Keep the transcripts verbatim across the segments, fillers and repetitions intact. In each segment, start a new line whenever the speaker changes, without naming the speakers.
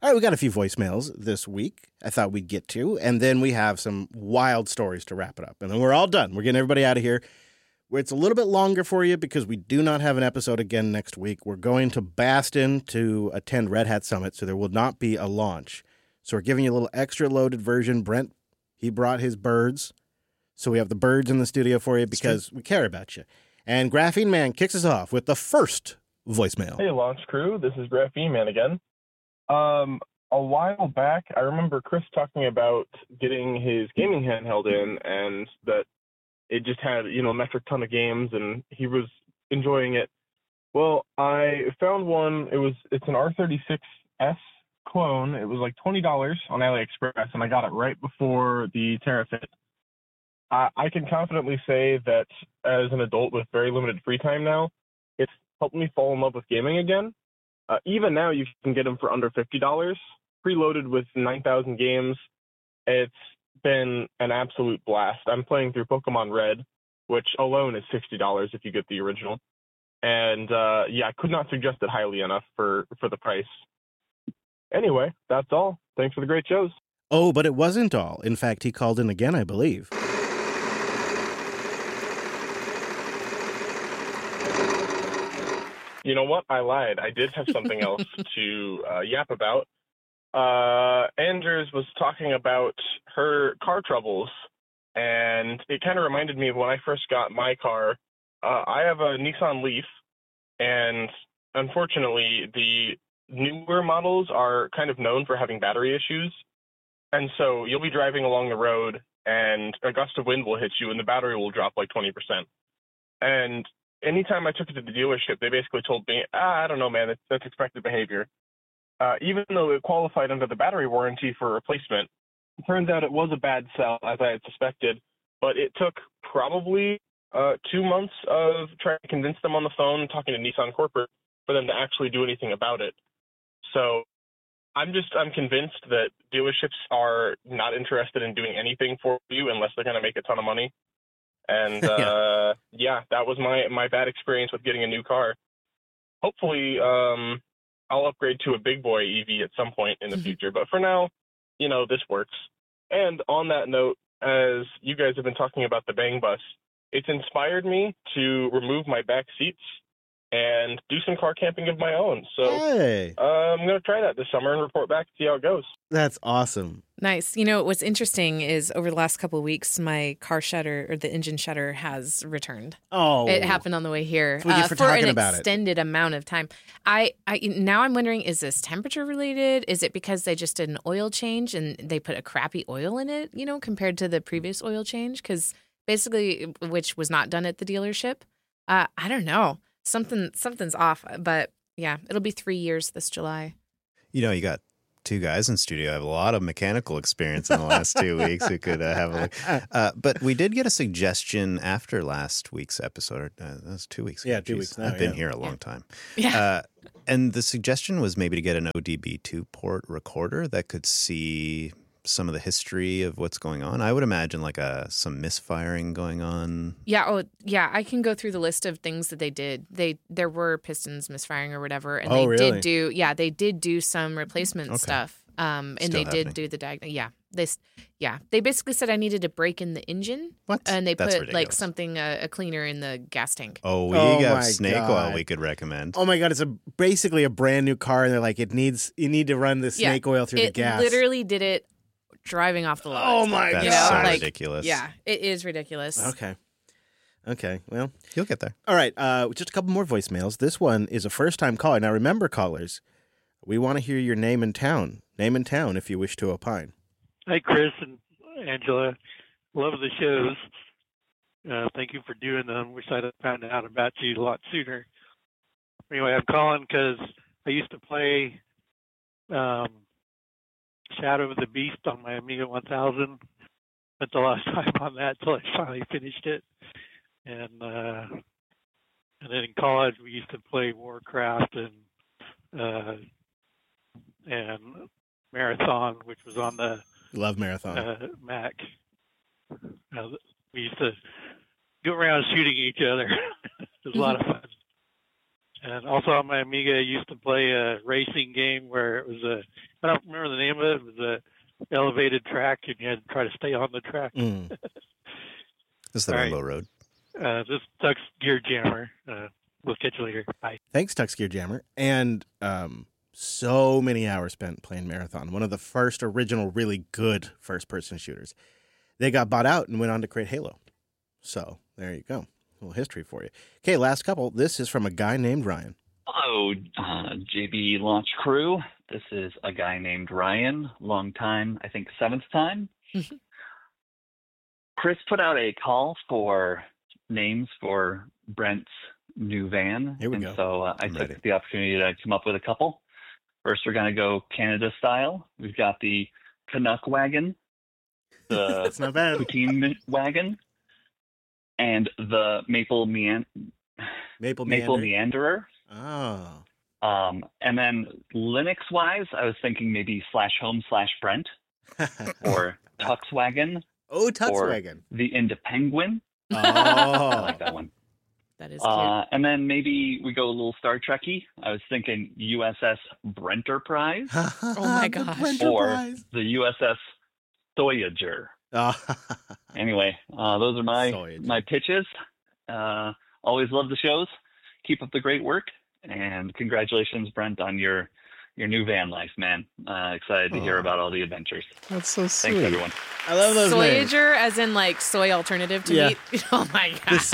All right, we got a few voicemails this week I thought we'd get to, and then we have some wild stories to wrap it up. And then we're all done. We're getting everybody out of here. It's a little bit longer for you because we do not have an episode again next week. We're going to Boston to attend Red Hat Summit, so there will not be a launch. So we're giving you a little extra loaded version. Brent, he brought his birds, so we have the birds in the studio for you because we care about you. And Graphene Man kicks us off with the first voicemail.
Hey, Launch Crew. This is Graphene Man again. Um, a while back, I remember Chris talking about getting his gaming handheld in and that it just had, you know, a metric ton of games and he was enjoying it. Well, I found one. It was, it's an R thirty-six S clone. It was like twenty dollars on AliExpress and I got it right before the Terafit. I, I can confidently say that as an adult with very limited free time now, it's helped me fall in love with gaming again. Uh, even now, you can get them for under fifty dollars, preloaded with nine thousand games. It's been an absolute blast. I'm playing through Pokemon Red, which alone is sixty dollars if you get the original. And uh, yeah, I could not suggest it highly enough for, for the price. Anyway, that's all. Thanks for the great shows.
Oh, but it wasn't all. In fact, he called in again, I believe.
You know what? I lied. I did have something else to uh, yap about. Uh, Andrews was talking about her car troubles, and it kind of reminded me of when I first got my car. Uh, I have a Nissan Leaf, and unfortunately, the newer models are kind of known for having battery issues. And so you'll be driving along the road, and a gust of wind will hit you, and the battery will drop like twenty percent. And anytime I took it to the dealership, they basically told me, ah, I don't know, man, that's, that's expected behavior. Uh, even though it qualified under the battery warranty for replacement, it turns out it was a bad sell, as I had suspected. But it took probably uh, two months of trying to convince them on the phone, talking to Nissan Corporate, for them to actually do anything about it. So I'm just, I'm convinced that dealerships are not interested in doing anything for you unless they're going to make a ton of money. And, uh, yeah, that was my, my bad experience with getting a new car. Hopefully, um, I'll upgrade to a big boy E V at some point in the mm-hmm. future. But for now, you know, this works. And on that note, as you guys have been talking about the Bang Bus, it's inspired me to remove my back seats and do some car camping of my own. So
hey.
uh, I'm going to try that this summer and report back to see how it goes.
That's awesome.
Nice. You know, what's interesting is over the last couple of weeks, my car shutter or the engine shutter has returned.
Oh,
it happened on the way here
uh, for,
for an
about
extended
it.
amount of time. I, I now I'm wondering, is this temperature related? Is it because they just did an oil change and they put a crappy oil in it, you know, compared to the previous oil change? Because basically, which was not done at the dealership. Uh, I don't know. Something something's off, but yeah, it'll be three years this July.
You know, you got two guys in studio have a lot of mechanical experience in the last two weeks who could uh, have a look. Uh, but we did get a suggestion after last week's episode. Uh, that was two weeks ago.
Yeah, two
Jeez,
weeks now,
I've been
yeah.
here a long time.
Yeah.
Uh, and the suggestion was maybe to get an O D B two port recorder that could see some of the history of what's going on. I would imagine like a some misfiring going on.
Yeah, oh yeah, I can go through the list of things that they did. They there were pistons misfiring or whatever, and
oh,
they
really?
did do yeah, they did do some replacement
okay.
stuff. Um and
Still
they
happening.
did do the diag- yeah. They yeah, they basically said I needed to break in the engine.
What?
And they
That's
put
ridiculous.
like something uh, a cleaner in the gas tank.
Oh, we
Oh,
have
my
snake
God.
oil we could recommend.
Oh my God, it's a basically a brand new car, and they're like, it needs you need to run the snake
yeah,
oil through
it
the gas.
literally did it driving off the lot.
Oh my
That's
you know,
so
like,
ridiculous.
Yeah, it is ridiculous.
Okay. Okay, well.
You'll get there.
All right, uh, just a couple more voicemails. This one is a first-time caller. Now, remember, callers, we want to hear your name and town. Name and town if you wish to opine.
Hi, Chris and Angela. Love the shows. Uh, thank you for doing them. Wish I'd have found out about you a lot sooner. Anyway, I'm calling because I used to play um, Shadow of the Beast on my Amiga one thousand. Spent a lot of time on that until I finally finished it. And uh, and then in college, we used to play Warcraft and uh, and Marathon, which was on the
Love Marathon.
uh, Mac. Uh, we used to go around shooting each other. It was a lot of fun. And also on my Amiga, I used to play a racing game where it was a I don't remember the name of it. It was a elevated track, and you had to try to stay on the track.
Mm.
This is the
All
Rainbow
right.
Road.
Uh, this Tuck's Gear Jammer. Uh, we'll catch you later. Bye.
Thanks, Tux Gear Jammer. And um, so many hours spent playing Marathon, one of the first original really good first-person shooters. They got bought out and went on to create Halo. So there you go. A little history for you. Okay, last couple. This is from a guy named Ryan.
Hello, uh, J B Launch Crew. This is a guy named Ryan. Long time, I think seventh time. Chris put out a call for names for Brent's new van.
Here we
and
go.
so uh, I
I'm
took
ready.
the opportunity to come up with a couple. First, we're going to go Canada style. We've got the Canuck wagon, the
That's not bad.
Poutine wagon, and the Maple Mean-
Maple
Maple
Meander.
Meanderer.
Oh.
Um, and then Linux-wise, I was thinking maybe slash home slash Brent or Tuxwagon,
oh,
or
Tuxwagon.
the Indepenguin. I
Oh.
like that one.
That is cute.
Uh, and then maybe we go a little Star Trek-y. I was thinking U S S Brenterprise,
oh
my
the
gosh.
Brenterprise.
the U S S Voyager.
Oh.
Anyway, uh, those are my
Voyager.
my pitches. Uh, always love the shows. Keep up the great work, and congratulations, Brent, on your your new van life, man. Uh, excited to hear
Aw.
about all the adventures.
That's so sweet.
Thanks, everyone.
I love those names.
Soyager, as in like soy alternative to
Yeah.
meat. Oh my
The
gosh.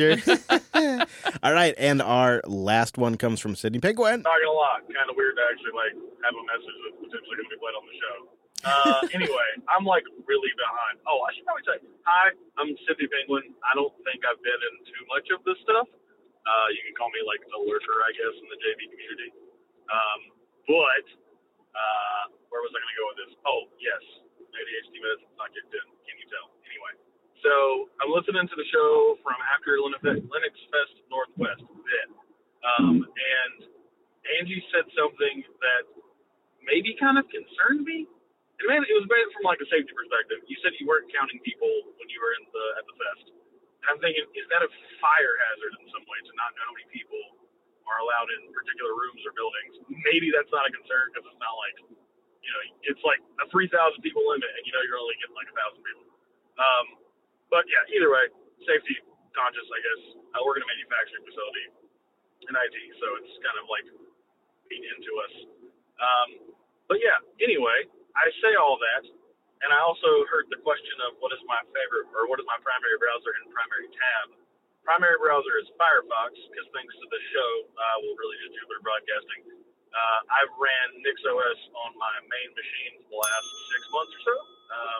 Soyager. All right, and our last one comes from Sydney Penguin.
Not gonna lie, kind of weird to actually like have a message that's potentially gonna be played on the show. Uh, anyway, I'm like really behind. Oh, I should probably say hi. I'm Sydney Penguin. I don't think I've been in too much of this stuff. Uh, you can call me like a lurker, I guess, in the J B community. Um, but uh, where was I gonna go with this? Oh, yes, A D H D meds not kicked in. Can you tell? Anyway, so I'm listening to the show from after Linux Linux Fest Northwest then, um, and Angie said something that maybe kind of concerned me. And man, it was made from like a safety perspective. You said you weren't counting people when you were in the at the fest. And I'm thinking, is that a fire hazard in some way to not know how many people are allowed in particular rooms or buildings? Maybe that's not a concern because it's not like, you know, it's like a three thousand people limit, and you know you're only getting like a thousand people. Um, but yeah, either way, safety conscious, I guess. I work in a manufacturing facility in I T, so it's kind of like being into us. Um, but yeah, anyway. I say all that, and I also heard the question of what is my favorite, or what is my primary browser and primary tab. Primary browser is Firefox, because thanks to the show, uh, well, really just Jupiter Broadcasting, uh, I've ran NixOS on my main machine for the last six months or so. Um,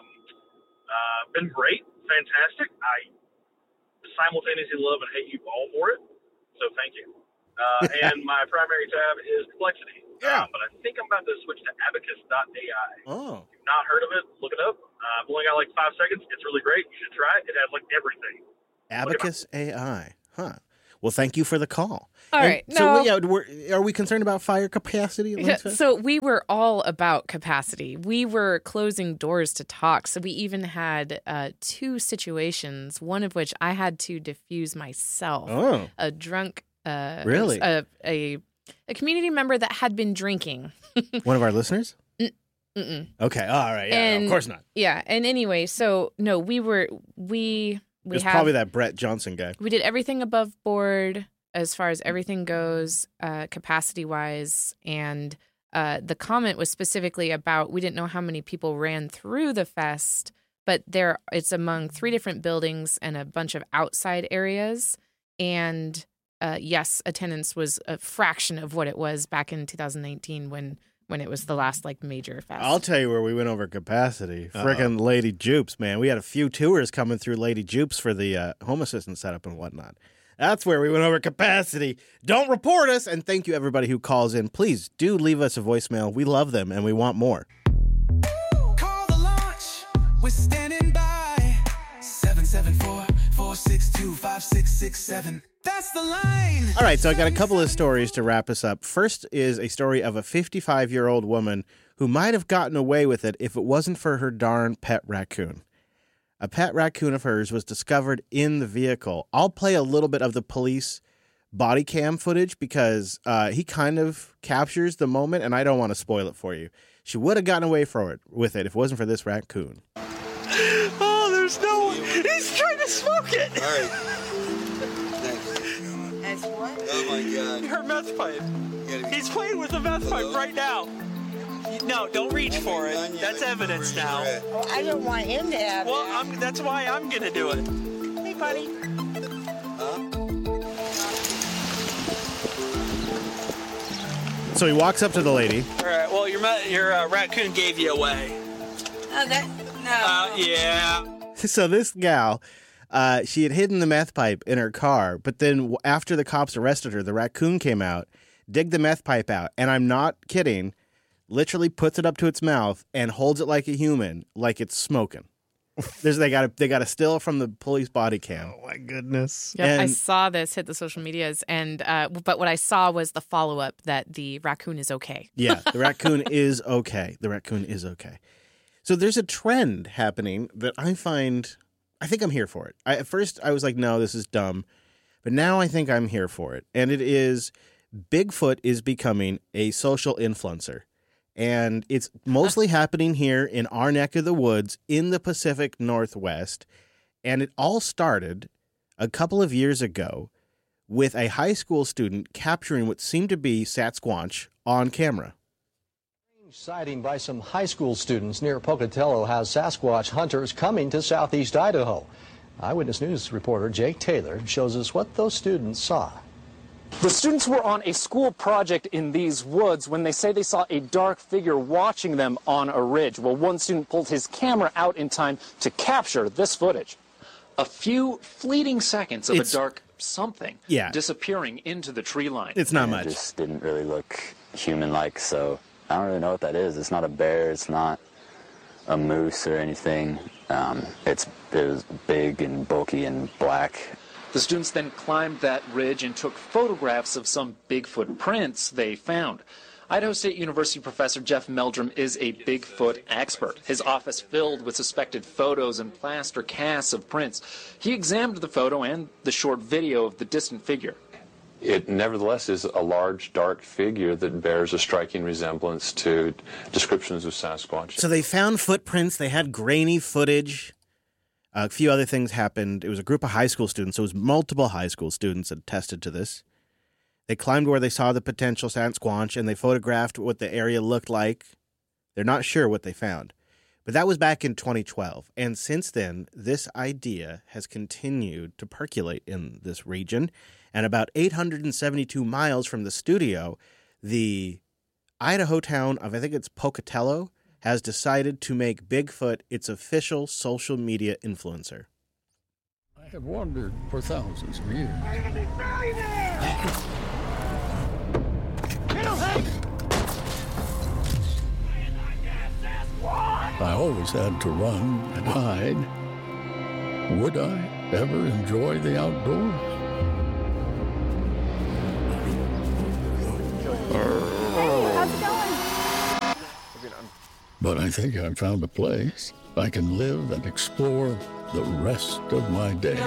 uh, been great, fantastic. I simultaneously love and hate you all for it, so thank you. Uh, and my primary tab is Complexity.
Yeah.
Uh, but I think I'm about to switch to abacus dot A I.
Oh.
If you've not heard of it, look it up. Uh, I've only got like five seconds. It's really great. You should try it. It has like everything.
Abacus A I. Huh. Well, thank you for the call.
All
And
right.
So,
No.
yeah, we're, are we concerned about fire capacity? at
Yeah,
Linux Fest?
so we were all about capacity. We were closing doors to talk. So we even had uh, two situations, one of which I had to diffuse myself.
Oh.
A drunk, uh,
Really?
a, a a community member that had been drinking.
One of our listeners?
Mm-mm.
Okay. All right. Yeah. no,
And-
of course not.
Yeah. And anyway, so no, we were we we
It's
have
probably that Brett Johnson guy.
we did everything above board as far as everything goes, uh, capacity wise. And uh, the comment was specifically about we didn't know how many people ran through the fest, but there it's among three different buildings and a bunch of outside areas. And uh, yes, attendance was a fraction of what it was back in two thousand nineteen when when it was the last like major fest.
I'll tell you where we went over capacity.
Uh-oh.
Frickin' Lady Jupes, man. We had a few tours coming through Lady Jupes for the uh, home assistant setup and whatnot. That's where we went over capacity. Don't report us. And thank you, everybody who calls in. Please do leave us a voicemail. We love them and we want more.
Call the launch. We're standing by. seven seven four, four six two, five six six seven. That's the line.
All right, so I got a couple of stories to wrap us up. First is a story of a fifty-five-year-old woman who might have gotten away with it if it wasn't for her darn pet raccoon. A pet raccoon of hers was discovered in the vehicle. I'll play a little bit of the police body cam footage because uh, he kind of captures the moment, and I don't want to spoil it for you. She would have gotten away from it with it if it wasn't for this raccoon.
Oh, there's no one. He's trying to smoke it.
All right. Thanks. As what? Oh, my God.
Her meth pipe.
Be...
He's playing with the meth
Hello?
pipe right now. No, don't reach for it. That's evidence now.
Well, I don't want him to have
Well,
that.
I'm, that's why I'm going to do it.
Hey, buddy.
So he walks up to the lady.
All right, well, your ma- your uh, raccoon gave you away.
Oh, that, no.
Uh, yeah.
So this gal, uh, she had hidden the meth pipe in her car, but then w- after the cops arrested her, the raccoon came out, digged the meth pipe out, and I'm not kidding, literally puts it up to its mouth and holds it like a human, like it's smoking. There's they got a, they got a still from the police body cam.
Oh my goodness!
Yeah, I
And-
saw this hit the social medias, and uh, but what I saw was the follow up that the raccoon is okay.
Yeah, the raccoon is okay. The raccoon is okay. So there's a trend happening that I find, I think I'm here for it. I, at first, I was like, no, this is dumb. But now I think I'm here for it. And it is Bigfoot is becoming a social influencer. And it's mostly happening here in our neck of the woods in the Pacific Northwest. And it all started a couple of years ago with a high school student capturing what seemed to be Sasquatch on camera.
Sighting by some high school students near Pocatello has Sasquatch hunters coming to southeast Idaho. Eyewitness News reporter Jake Taylor shows us what those students saw.
The students were on a school project in these woods when they say they saw a dark figure watching them on a ridge. Well, one student pulled his camera out in time to capture this footage. A few fleeting seconds of
It's-
a dark something
Yeah.
disappearing into the tree line.
It's not
It
much.
just didn't really look human-like, so I don't really know what that is. It's not a bear. It's not a moose or anything. Um, it's it was big and bulky and black.
The students then climbed that ridge and took photographs of some Bigfoot prints they found. Idaho State University professor Jeff Meldrum is a Bigfoot expert. His office filled with suspected photos and plaster casts of prints. He examined the photo and the short video of the distant figure.
It nevertheless is a large, dark figure that bears a striking resemblance to descriptions of Sasquatch.
So they found footprints. They had grainy footage. A few other things happened. It was a group of high school students. So it was multiple high school students that attested to this. They climbed where they saw the potential Sasquatch, and they photographed what the area looked like. They're not sure what they found. But that was back in twenty twelve. And since then, this idea has continued to percolate in this region. And about eight hundred seventy-two miles from the studio, the Idaho town of, I think it's Pocatello, has decided to make Bigfoot its official social media influencer.
I have wandered for thousands of years. I always had to run and hide. Would I ever enjoy the outdoors?
How's it going?
But I think I've found a place I can live and explore the rest of my days.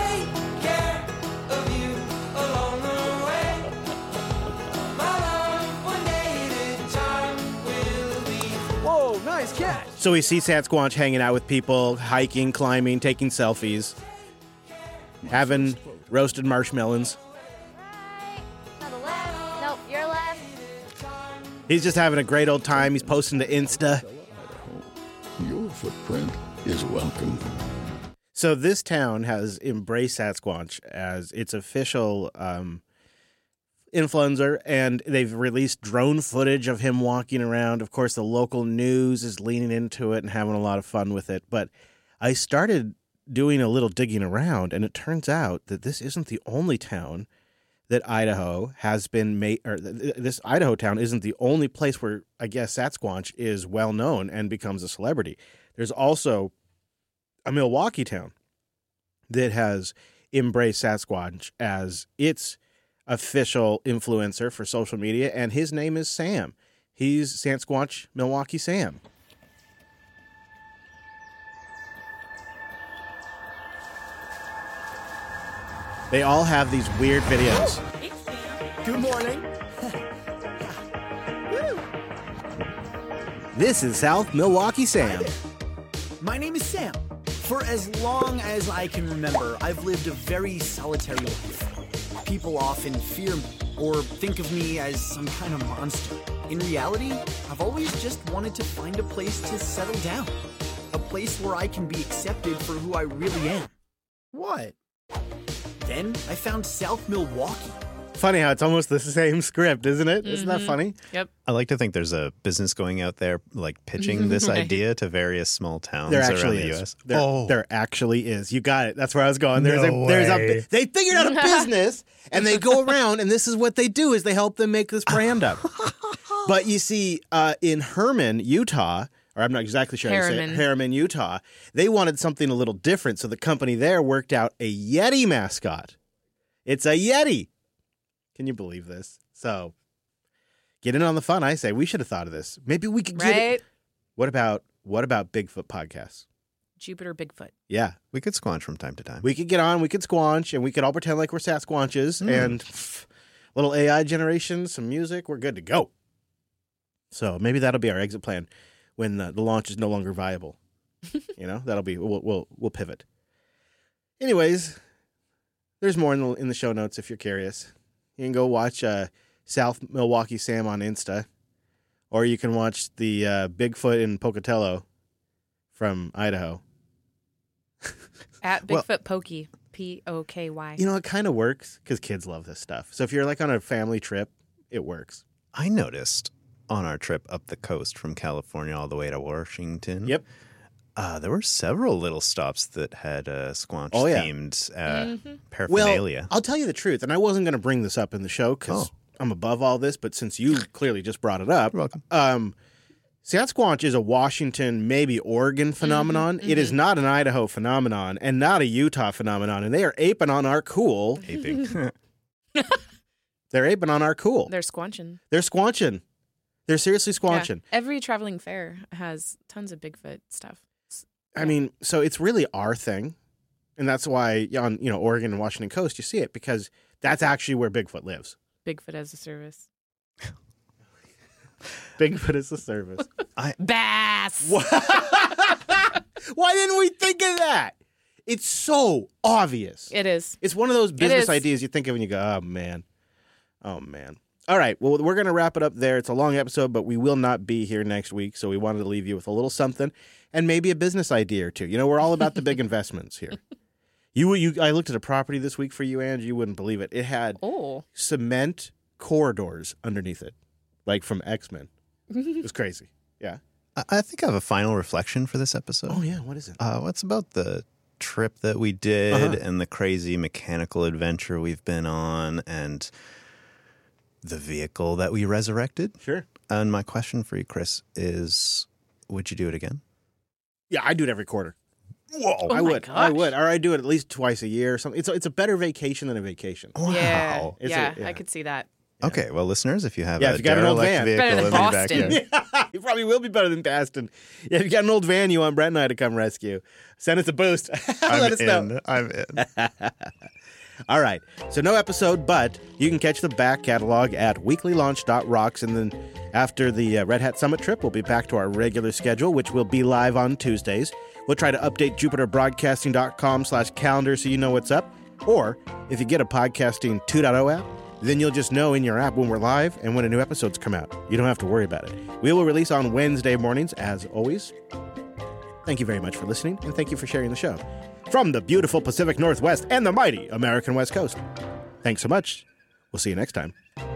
Whoa, nice catch.
So we see Sasquatch hanging out with people, hiking, climbing, taking selfies, having roasted marshmallows.
To the left. Nope, your left.
He's just having a great old time. He's posting to Insta.
Your footprint is welcome.
So this town has embraced Sasquatch as its official um, influencer, and they've released drone footage of him walking around. Of course, the local news is leaning into it and having a lot of fun with it. But I started doing a little digging around, and it turns out that this isn't the only town that Idaho has been made, or th- this Idaho town isn't the only place where I guess Sasquatch is well known and becomes a celebrity. There's also a Milwaukee town that has embraced Sasquatch as its official influencer for social media, and his name is Sam. He's Sasquatch Milwaukee Sam. They all have these weird videos.
Good morning.
This is South Milwaukee Sam.
My name is Sam. For as long as I can remember, I've lived a very solitary life. People often fear me or think of me as some kind of monster. In reality, I've always just wanted to find a place to settle down. A place where I can be accepted for who I really am. What? Then I found South Milwaukee.
Funny how it's almost the same script, isn't it? Mm-hmm. Isn't that funny?
Yep.
I like to think there's a business going out there, like pitching this
Right.
idea to various small towns
There
around
actually
the
is.
U S.
There,
oh,
there actually is. You got it. That's where I was going. There's
No
a there's
way.
a they figured out a business and they go around and this is what they do is they help them make this brand up. But you see, uh, in Herman, Utah, or I'm not exactly sure how to say it,
Harriman.
Harriman, Utah, they wanted something a little different. So the company there worked out a Yeti mascot. It's a Yeti. Can you believe this? So get in on the fun, I say. We should have thought of this. Maybe we could get
Right?
it. What about what about Bigfoot podcasts?
Jupiter Bigfoot.
Yeah.
we could squanch from time to time.
We could get on, we could squanch, and we could all pretend like we're Sasquatches
Mm.
and pff, little A I generation, some music. We're good to go. So maybe that'll be our exit plan when uh, the launch is no longer viable. You know, that'll be we'll we'll, we'll pivot. Anyways, there's more in the in the show notes if you're curious. You can go watch uh, South Milwaukee Sam on Insta, or you can watch the uh, Bigfoot in Pocatello from Idaho.
At
Well-
Bigfoot Pokey. P O K Y.
You know, it kind of works because kids love this stuff. So if you're like on a family trip, it works.
I noticed on our trip up the coast from California all the way to Washington.
Yep.
Uh, there were several little stops that had uh, Squanch
Oh, yeah.
themed uh,
Mm-hmm.
paraphernalia.
Well, I'll tell you the truth, and I wasn't going to bring this up in the show because
Oh.
I'm above all this, but since you clearly just brought it up,
You're welcome.
um, Sasquatch is a Washington, maybe Oregon phenomenon.
Mm-hmm,
It is not an Idaho phenomenon and not a Utah phenomenon, and they are aping on our cool.
Aping.
They're aping on our cool.
They're squanching.
They're squanching. They're seriously
Yeah.
squanching.
Every traveling fair has tons of Bigfoot stuff.
I mean, so it's really our thing. And that's why on, you know, Oregon and Washington coast, you see it because that's actually where Bigfoot lives.
Bigfoot as a service.
Bigfoot is the service.
Bass.
Why didn't we think of that? It's so obvious.
It is.
It's one of those
It
business
is.
ideas you think of and you go, oh, man. Oh, man. All right. Well, we're going to wrap it up there. It's a long episode, but we will not be here next week. So we wanted to leave you with a little something and maybe a business idea or two. You know, we're all about the big investments here. You, you, I looked at a property this week for you, Ange. You wouldn't believe it. It had
Oh.
cement corridors underneath it, like from X-Men. It was crazy. Yeah.
I, I think I have a final reflection for this episode.
Oh, yeah. What is it?
Uh, what's about the trip that we did
Uh-huh.
and the crazy mechanical adventure we've been on and the vehicle that we resurrected?
Sure.
And my question for you, Chris, is would you do it again?
Yeah, I do it every quarter.
Whoa.
Oh
I
my
would. I
gosh.
would. Or I do it at least twice a year or something. It's a, it's a better vacation than a vacation.
Wow.
Yeah.
It's a-
yeah,
yeah.
I could see that.
Okay, well, listeners, if you have
Yeah,
a
if you got an old
derelict
van.
vehicle
Better than
in your
Boston.
backyard,
It probably will be better than Baston. Yeah, if you got an old van you want Brett and I to come rescue, send us a boost.
I'm
Let us
in.
know.
I'm in.
All right. So no episode, but you can catch the back catalog at weekly launch dot rocks. And then after the uh, Red Hat Summit trip, we'll be back to our regular schedule, which will be live on Tuesdays. We'll try to update jupiter broadcasting dot com slash calendar so you know what's up. Or if you get a Podcasting two point oh app, then you'll just know in your app when we're live and when a new episode's come out. You don't have to worry about it. We will release on Wednesday mornings, as always. Thank you very much for listening, and thank you for sharing the show. From the beautiful Pacific Northwest and the mighty American West Coast. Thanks so much. We'll see you next time.